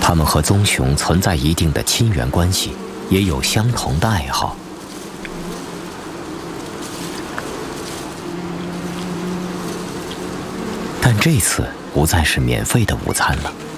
他们和棕熊存在一定的亲缘关系，也有相同的爱好。但这次不再是免费的午餐了。